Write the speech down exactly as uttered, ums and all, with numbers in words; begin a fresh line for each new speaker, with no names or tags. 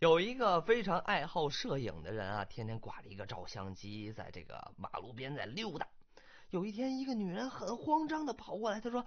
有一个非常爱好摄影的人啊，天天挂着一个照相机，在这个马路边在溜达。有一天，一个女人很慌张的跑过来，她说：